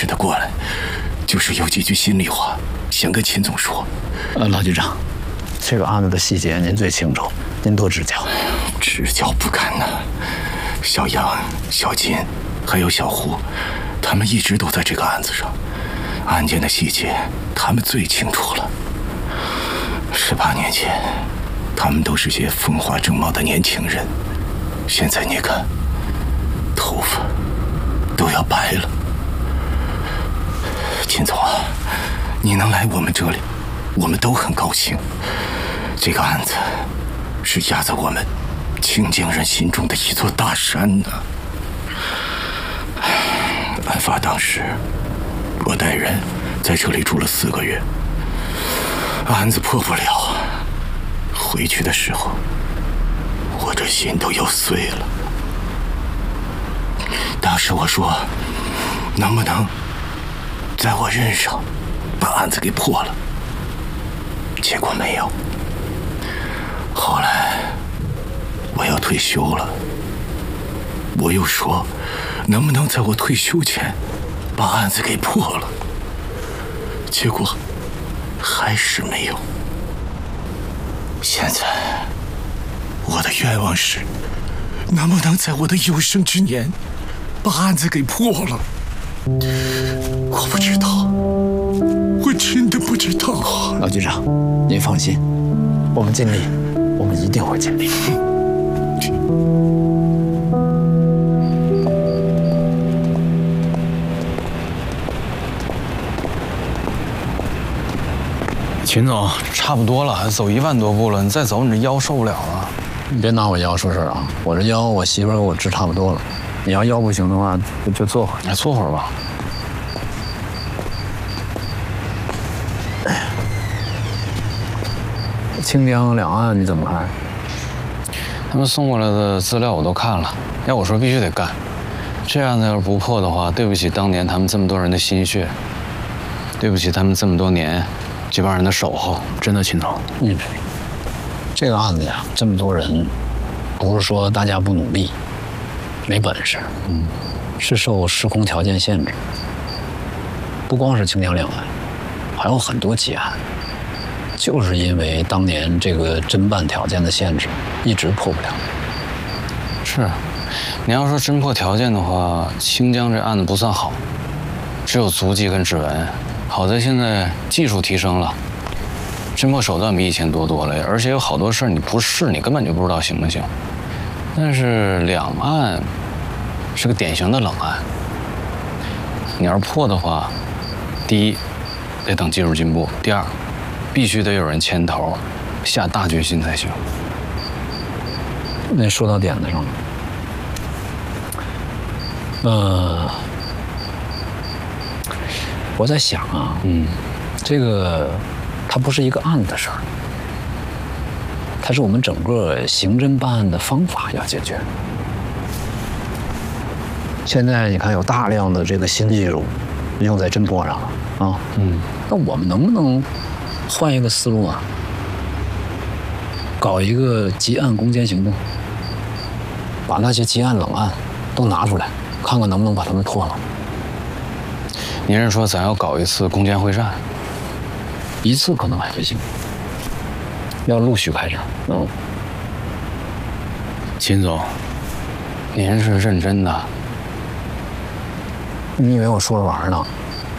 使的过来，就是有几句心里话想跟秦总说。 老局长，这个案子的细节您最清楚，您多指教。 指教不敢呐。小杨、小金还有小胡，他们一直都在这个案子上，案件的细节他们最清楚了。18年前，他们都是些风华正茂的年轻人，现在你看，头发都要白了。秦总啊，你能来我们这里，我们都很高兴。这个案子是压在我们清江人心中的一座大山呢。案发当时，我带人在这里住了4个月，案子破不了。回去的时候，我这心都要碎了。当时我说，能不能在我任上把案子给破了？结果没有。后来我要退休了，我又说，能不能在我退休前把案子给破了？结果还是没有。现在我的愿望是，能不能在我的有生之年把案子给破了？我不知道，我真的不知道。 老局长，您放心，我们尽力，我们一定会尽力。 秦总，差不多了，走1万多步了，你再走，你这腰受不了了。 你别拿我腰说事儿啊！我这腰，我媳妇儿给我治差不多了。你要腰不行的话，就坐会儿。 哎，坐会儿吧。 清江两岸你怎么看？ 他们送过来的资料我都看了，要我说必须得干。这案子要是不破的话，对不起当年他们这么多人的心血，对不起他们这么多年这帮人的守候。 真的，秦总，这个案子呀，这么多人，不是说大家不努力，没本事，是受时空条件限制。不光是清江两岸，还有很多奇案，就是因为当年这个侦办条件的限制，一直破不了。 是，你要说侦破条件的话，清江这案子不算好，只有足迹跟指纹。好在现在技术提升了，侦破手段比以前多了，而且有好多事儿你不试，你根本就不知道行不行。但是两岸是个典型的冷案，你要是破的话，第一得等技术进步，第二必须得有人牵头，下大决心才行。 那说到点子上了。我在想啊，这个它不是一个案的事儿，它是我们整个刑侦办案的方法要解决。现在你看有大量的这个新技术用在侦破上了啊，那我们能不能换一个思路啊？搞一个结案攻坚行动，把那些结案冷案都拿出来，看看能不能把他们破了。 您是说咱要搞一次攻坚会战？ 一次可能还不行，要陆续开展。 秦总，您是认真的？ 你以为我说着玩呢？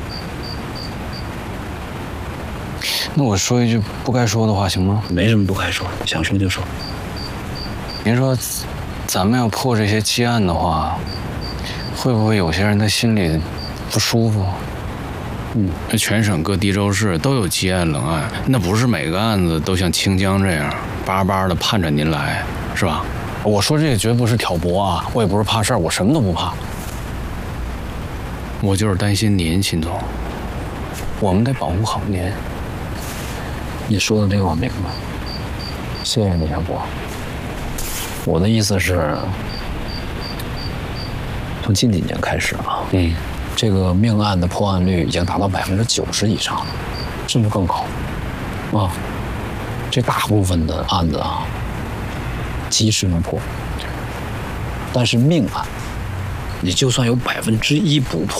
那我说一句不该说的话行吗？ 没什么不该说，想说就说。 您说，咱们要破这些积案的话，会不会有些人他心里不舒服？全省各地州市都有积案冷案，那不是每个案子都像清江这样巴巴的盼着您来，是吧？我说这个绝不是挑拨啊，我也不是怕事儿，我什么都不怕。我就是担心您，秦总，我们得保护好您。 你说的这个我明白，谢谢你，小波。我的意思是，从近几年开始啊，这个命案的破案率已经达到90%以上了，甚至更高啊。这大部分的案子啊，及时能破，但是命案，你就算有1%不破，